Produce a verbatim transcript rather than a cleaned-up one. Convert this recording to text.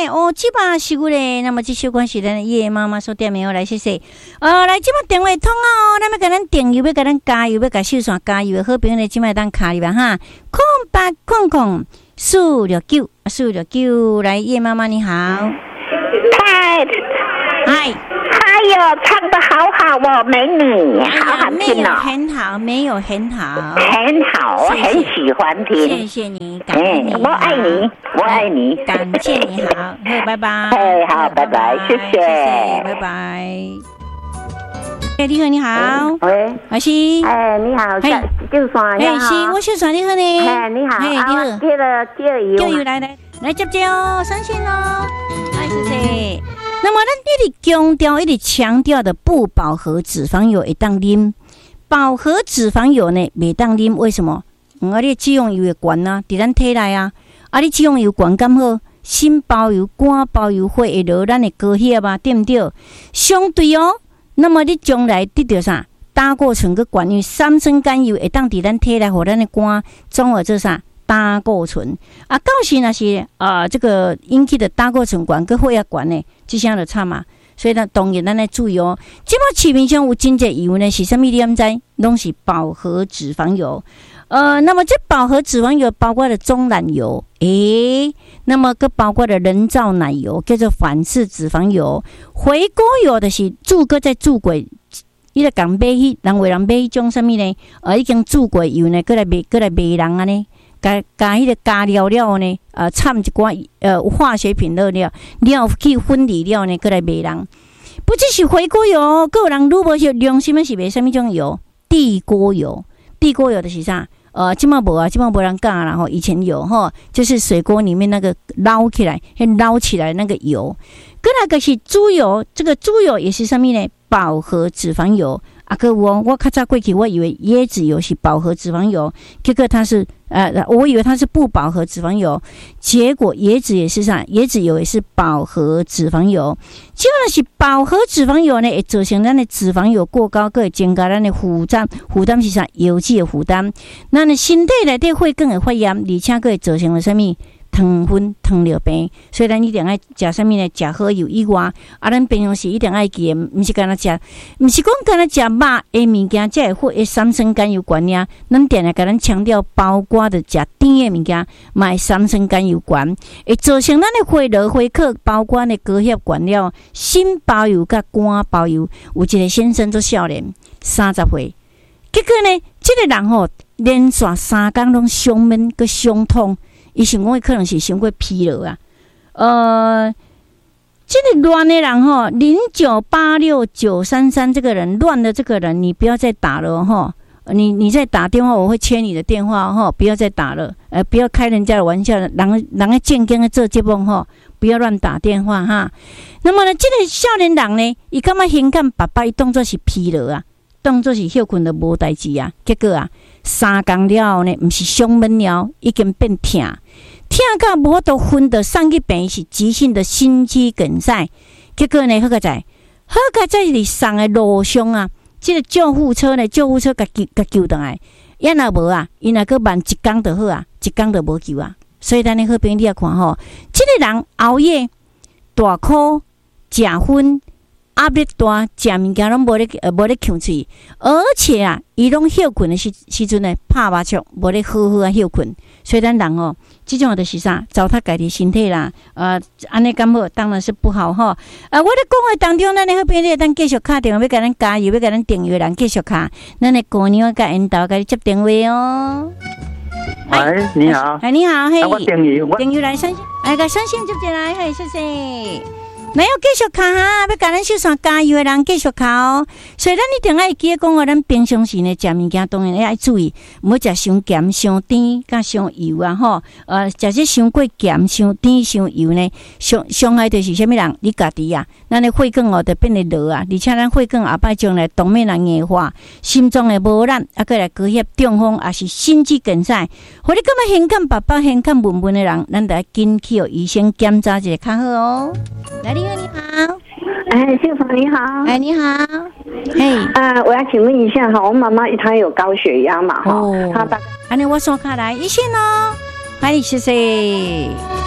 哦，这把是过嘞。那么这首歌是咱叶妈妈所点名来，谢谢。呃，来这把电话通哦，咱要给咱订油，要给咱加油，要给秀爽加油。好朋友呢，这把当卡里吧哈，空八空空四六九四六九，来叶妈妈你好， 太， 嗨。 哎呦，唱得好好哦，美女，好好听哦， 很好，没有很好， 很好，我很喜欢听。 谢谢你，感谢你， 我爱你，我爱你， 感谢你好，好，拜拜。 哎，好，拜拜，谢谢， 拜拜。哎，你好，你好， 喂， 阿是， 哎，你好，就算哎，是，我是算你好呢， 哎，你好， 哎，你好， 接了接了油， 就油来来来接接哦，上线喽，哎，谢谢。那么，咱一直强调、一直强调的不饱和脂肪油会当啉，饱和脂肪油呢袂当啉，为什么？嗯，啊，你脂肪油会悬啊，伫咱体内啊，啊，你脂肪油悬敢好，心包油、肝包油会会落咱的高血压，对不对？相对哦，那么你将来得到啥？胆固醇个悬，因为三酸甘油会当伫咱体内，互咱的肝综合做啥？胆固醇啊，到时那是啊、呃，这个引起的胆固醇管跟血压管呢，这些就差嘛。所以呢，当然咱来注意哦。即摆市面上有真侪油呢，是啥物你毋知？拢是饱和脂肪油。呃，那么这饱和脂肪油包括了棕榄油，诶，那么个包括了人造奶油，叫做反式脂肪油。回锅油的是注搁在注过。伊来讲买迄人为人买迄种啥物呢？呃，已经注过油呢，过来卖，过来卖人安尼。加加迄个加料料呢，呃，掺一寡呃化学品热料料去分离料呢，过来卖人。不只是回锅油，个人如果是良心的是卖什么种油？地锅油，地锅油的是啥？呃，今嘛无啊，今嘛无人干啦吼。以前有吼，就是水锅里面那个捞起来，捞起来那个油。跟那个是猪油，这个猪油也是什么呢？饱和脂肪油。啊，个我我较早过去，我以为椰子油是饱和脂肪油，结果它是呃，我以为它是不饱和脂肪油，结果椰子也是啥？椰子油也是饱和脂肪油。结果是饱和脂肪油呢，会造成咱的脂肪油过高，佫会增加咱的负担。负担是啥？油脂的负担。咱的身体内底会更会发炎，而且佫会造成了什么？糖分、糖尿病，所以咱一定爱食啥物呢？食好油以外，啊，咱平常时一定爱记，毋是干那食，毋是讲干那食肉的物件，才会会三酸甘油悬呀。咱定定甲咱强调，包括的食甜的物件，嘛会三酸甘油悬，会造成咱的血流血克，包括的高血悬了，心包油甲肝包油。有一个先生做少年，三十岁，结果呢，这个人吼、哦、连续三工拢胸闷佮胸痛。伊想讲，可能是伤过疲劳啊。呃，这个乱的人哈，零九八六九三三这个人乱的这个人，你不要再打了哈。你你再打电话，我会切你的电话哈，不要再打了。呃，不要开人家的玩笑，人人的健康的做节目哈，不要乱打电话哈。那么呢，这个少年人呢，伊感觉情感爸爸，伊当作是疲劳啊，当作是休困的无代志啊。结果啊，三工了后呢，不是胸闷了，已经变痛。痛到无法度分得送去病院是急性的心肌梗塞，结果呢，好个在，好个在是送的路上啊，这个救护车呢，救护车甲救甲救倒来，要若无啊，伊若个慢一工就好啊，一工就无救啊。所以咱的好朋友你也看吼，这个人熬夜、大哭、食薰、压力大、食物件拢无咧呃无咧控制，而且啊，伊拢休困的时时阵呢，拍麻将无咧好好啊休困。所以咱人哦，这种就是啥，糟蹋家己身体啦，呃，安尼咁好，当然是不好吼。呃，我咧讲话当中，咱的好朋友咱继续打电话，要甲咱加油，要甲咱订阅人继续卡，咱的姑娘甲引导，甲你接电话哦。 喂，你好。 哎，你好，嘿。 我订阅， 订阅来相信，哎，甲相信接进来，嘿，谢谢。没有继续卡哈，要甲咱秀山加油的人继续卡哦。所以咱一定要记得讲哦，咱平常时呢食物件当然要注意，唔好食伤咸、伤甜、甲伤油啊吼。呃，食些伤过咸、伤甜、伤油呢，伤伤害就是啥物人？你家己啊，咱的血管哦就变得落啊，而且咱血管后摆将来当面来硬化，心脏的无力，啊，过来高血中风，也是心肌梗塞。互你感觉胸感白白、胸感闷闷的人，咱得要紧去哦医生检查一下较好哦。来，你好，你好， 哎，秀芳你好， 哎，你好，嘿， 啊，我要请问一下哈，我妈妈她有高血压嘛哈， 哦， 她大概， 安尼我送卡来一线哦，欢迎谢谢。